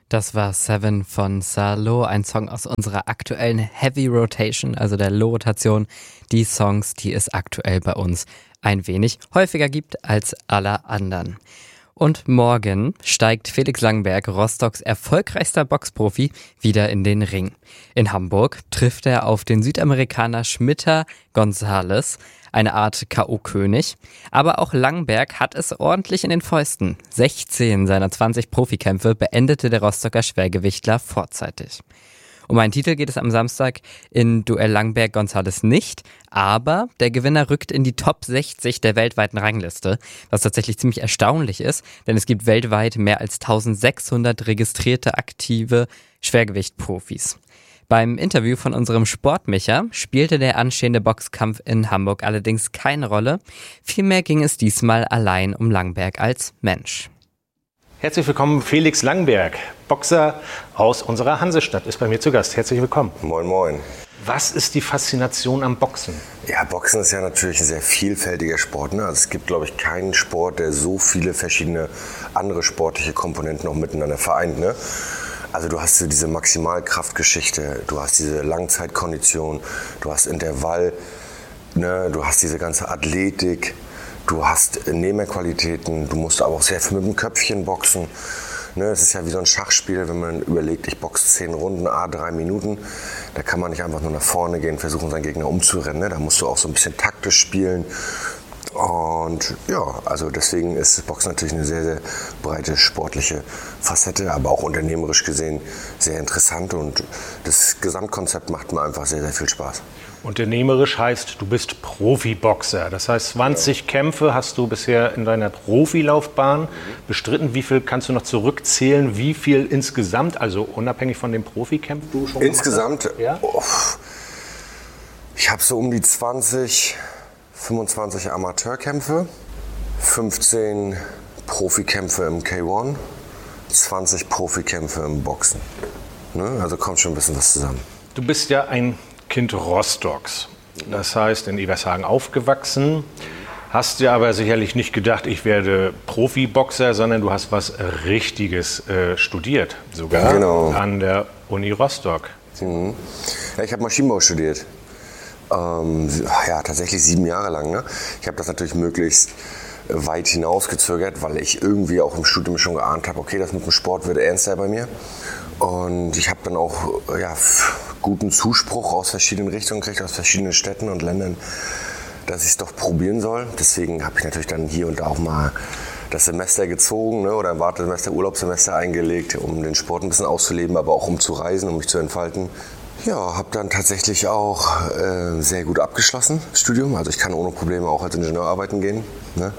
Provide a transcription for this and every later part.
Das war Seven von Salo, ein Song aus unserer aktuellen Heavy Rotation, also der Low-Rotation. Die Songs, die es aktuell bei uns ein wenig häufiger gibt als aller anderen. Und morgen steigt Felix Langberg, Rostocks erfolgreichster Boxprofi, wieder in den Ring. In Hamburg trifft er auf den Südamerikaner Schmitter González, eine Art K.O.-König. Aber auch Langberg hat es ordentlich in den Fäusten. 16 seiner 20 Profikämpfe beendete der Rostocker Schwergewichtler vorzeitig. Um einen Titel geht es am Samstag in Duell Langberg-González nicht, aber der Gewinner rückt in die Top 60 der weltweiten Rangliste, was tatsächlich ziemlich erstaunlich ist, denn es gibt weltweit mehr als 1600 registrierte aktive Schwergewichtprofis. Beim Interview von unserem Sportmicher spielte der anstehende Boxkampf in Hamburg allerdings keine Rolle. Vielmehr ging es diesmal allein um Langberg als Mensch. Herzlich willkommen, Felix Langberg, Boxer aus unserer Hansestadt, ist bei mir zu Gast. Herzlich willkommen. Moin, moin. Was ist die Faszination am Boxen? Ja, Boxen ist ja natürlich ein sehr vielfältiger Sport. Ne? Also es gibt, glaube ich, keinen Sport, der so viele verschiedene andere sportliche Komponenten noch miteinander vereint. Ne? Also du hast so diese Maximalkraftgeschichte, du hast diese Langzeitkondition, du hast Intervall, ne? Du hast diese ganze Athletik, du hast Nehmerqualitäten, du musst aber auch sehr viel mit dem Köpfchen boxen. Ne? Es ist ja wie so ein Schachspiel, wenn man überlegt, ich boxe 10 Runden, 3 Minuten, da kann man nicht einfach nur nach vorne gehen, versuchen seinen Gegner umzurennen. Ne? Da musst du auch so ein bisschen taktisch spielen. Und ja, also deswegen ist Boxen natürlich eine sehr, sehr breite sportliche Facette, aber auch unternehmerisch gesehen sehr interessant und das Gesamtkonzept macht mir einfach sehr, sehr viel Spaß. Unternehmerisch heißt, du bist Profiboxer. Das heißt, 20 Kämpfe hast du bisher in deiner Profilaufbahn bestritten. Wie viel kannst du noch zurückzählen? Wie viel insgesamt, also unabhängig von den Profikämpfen, du schon insgesamt? Gemacht hast? Ja? Ich habe so um die 25 Amateurkämpfe, 15 Profikämpfe im K1, 20 Profikämpfe im Boxen. Ne? Also kommt schon ein bisschen was zusammen. Du bist ja ein Kind Rostocks, das heißt in Ebershagen aufgewachsen, hast dir aber sicherlich nicht gedacht, ich werde Profiboxer, sondern du hast was Richtiges studiert, sogar genau. An der Uni Rostock. Mhm. Ja, ich habe Maschinenbau studiert. Ja, tatsächlich 7 Jahre lang. Ne? Ich habe das natürlich möglichst weit hinausgezögert, weil ich irgendwie auch im Studium schon geahnt habe, okay, das mit dem Sport wird ernster bei mir. Und ich habe dann auch guten Zuspruch aus verschiedenen Richtungen gekriegt, aus verschiedenen Städten und Ländern, dass ich es doch probieren soll. Deswegen habe ich natürlich dann hier und da auch mal das Semester gezogen, ne, oder ein Wartesemester, Urlaubssemester eingelegt, um den Sport ein bisschen auszuleben, aber auch um zu reisen, um mich zu entfalten. Ja, habe dann tatsächlich auch sehr gut abgeschlossen, das Studium. Also ich kann ohne Probleme auch als Ingenieur arbeiten gehen. Ne?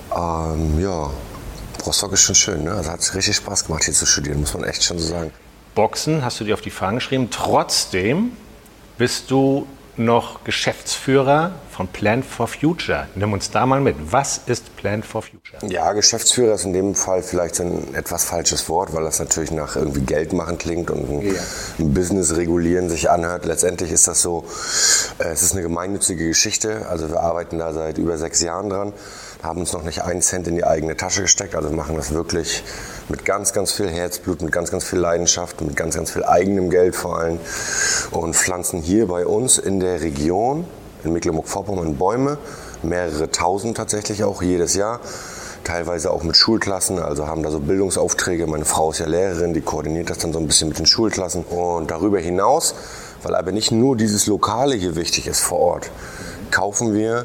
Ja, Rostock ist schon schön. Ne? Also hat es richtig Spaß gemacht, hier zu studieren, muss man echt schon so sagen. Boxen hast du dir auf die Fahne geschrieben. Trotzdem bist du noch Geschäftsführer von Plan for Future. Nimm uns da mal mit. Was ist Plan for Future? Ja, Geschäftsführer ist in dem Fall vielleicht so ein etwas falsches Wort, weil das natürlich nach irgendwie Geld machen klingt und ein Business regulieren sich anhört. Letztendlich ist das so, es ist eine gemeinnützige Geschichte. Also wir arbeiten da seit über 6 Jahren dran, haben uns noch nicht einen Cent in die eigene Tasche gesteckt. Also wir machen das wirklich mit ganz, ganz viel Herzblut, mit ganz, ganz viel Leidenschaft, mit ganz, ganz viel eigenem Geld vor allem und pflanzen hier bei uns in der Region, in Mecklenburg-Vorpommern, Bäume, mehrere tausend tatsächlich auch jedes Jahr, teilweise auch mit Schulklassen, also haben da so Bildungsaufträge. Meine Frau ist ja Lehrerin, die koordiniert das dann so ein bisschen mit den Schulklassen. Und darüber hinaus, weil aber nicht nur dieses Lokale hier wichtig ist vor Ort, kaufen wir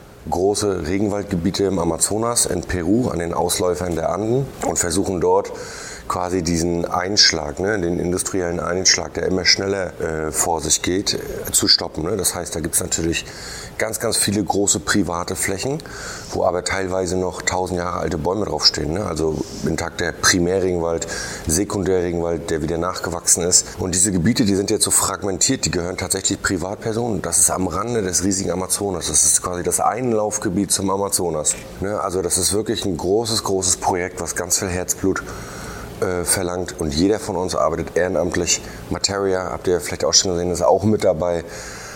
große Regenwaldgebiete im Amazonas, in Peru, an den Ausläufern der Anden und versuchen dort quasi diesen Einschlag, ne, den industriellen Einschlag, der immer schneller vor sich geht, zu stoppen. Ne? Das heißt, da gibt es natürlich ganz, ganz viele große private Flächen, wo aber teilweise noch 1000 Jahre alte Bäume draufstehen. Ne? Also intakter Primärregenwald, Sekundärregenwald, der wieder nachgewachsen ist. Und diese Gebiete, die sind jetzt so fragmentiert, die gehören tatsächlich Privatpersonen. Das ist am Rande des riesigen Amazonas. Das ist quasi das Einlaufgebiet zum Amazonas. Ne? Also das ist wirklich ein großes, großes Projekt, was ganz viel Herzblut verlangt und jeder von uns arbeitet ehrenamtlich. Materia, habt ihr vielleicht auch schon gesehen, ist auch mit dabei.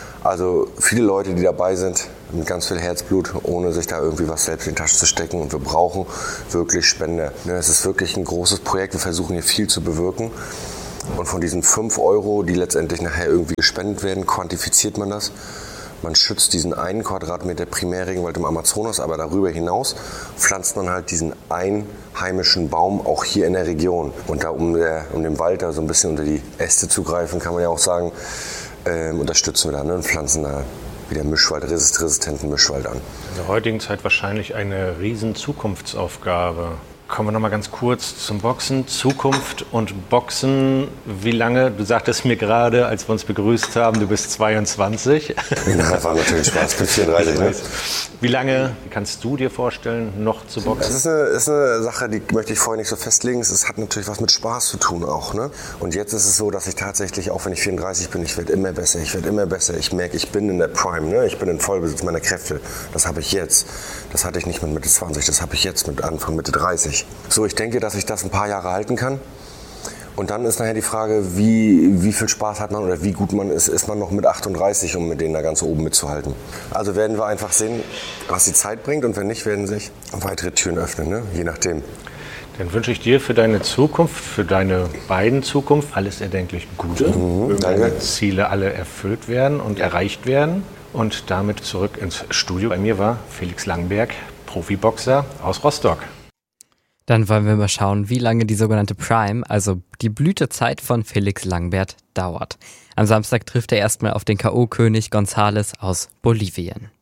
Also viele Leute, die dabei sind, mit ganz viel Herzblut, ohne sich da irgendwie was selbst in die Tasche zu stecken. Und wir brauchen wirklich Spender. Es ist wirklich ein großes Projekt, wir versuchen hier viel zu bewirken. Und von diesen 5 Euro, die letztendlich nachher irgendwie gespendet werden, quantifiziert man das. Man schützt diesen 1 Quadratmeter Primärregenwald im Amazonas, aber darüber hinaus pflanzt man halt diesen einheimischen Baum auch hier in der Region. Und da, um dem Wald da so ein bisschen unter die Äste zu greifen, kann man ja auch sagen, unterstützen wir da, ne, und pflanzen da wieder resistenten Mischwald an. In der heutigen Zeit wahrscheinlich eine riesen Zukunftsaufgabe. Kommen wir noch mal ganz kurz zum Boxen. Zukunft und Boxen. Wie lange? Du sagtest mir gerade, als wir uns begrüßt haben, du bist 22. Ja, war natürlich Spaß. Ich bin 34. Ne? Wie lange kannst du dir vorstellen, noch zu boxen? Das ist eine Sache, die möchte ich vorher nicht so festlegen. Es hat natürlich was mit Spaß zu tun auch. Ne? Und jetzt ist es so, dass ich tatsächlich, auch wenn ich 34 bin, ich werde immer besser. Ich merke, ich bin in der Prime. Ne? Ich bin in Vollbesitz meiner Kräfte. Das habe ich jetzt. Das hatte ich nicht mit Mitte 20. Das habe ich jetzt mit Anfang Mitte 30. So, ich denke, dass ich das ein paar Jahre halten kann. Und dann ist nachher die Frage, wie viel Spaß hat man oder wie gut man ist man noch mit 38, um mit denen da ganz oben mitzuhalten. Also werden wir einfach sehen, was die Zeit bringt, und wenn nicht, werden sich weitere Türen öffnen, ne? Je nachdem. Dann wünsche ich dir für deine Zukunft, für deine beiden Zukunft alles erdenklich Gute. Mögen deine Ziele alle erfüllt werden und erreicht werden. Und damit zurück ins Studio. Bei mir war Felix Langberg, Profiboxer aus Rostock. Dann wollen wir mal schauen, wie lange die sogenannte Prime, also die Blütezeit von Felix Langberg, dauert. Am Samstag trifft er erstmal auf den K.O.-König González aus Bolivien.